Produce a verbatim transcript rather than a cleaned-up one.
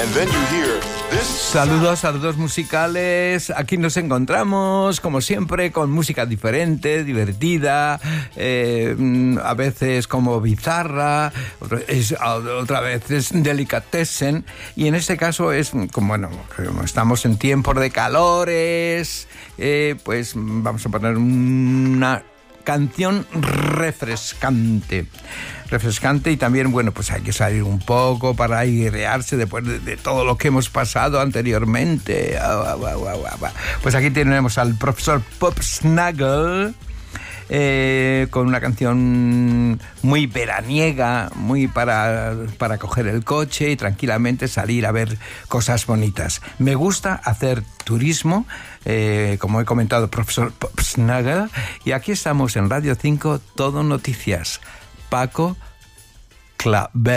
And then you hear this. Saludos, saludos musicales. Aquí nos encontramos, como siempre, con música diferente, divertida, eh, a veces como bizarra, otra vez es delicatessen, y en este caso es como, bueno, como estamos en tiempos de calores, eh, pues vamos a poner una canción refrescante. refrescante y también, bueno, pues hay que salir un poco para airearse después de, de todo lo que hemos pasado anteriormente. Pues aquí tenemos al profesor Pop Snuggle eh, con una canción muy veraniega, muy para, para coger el coche y tranquilamente salir a ver cosas bonitas. Me gusta hacer turismo, eh, como he comentado, profesor Pop Snuggle, y aquí estamos en Radio cinco, Todo Noticias. Paco Clavel.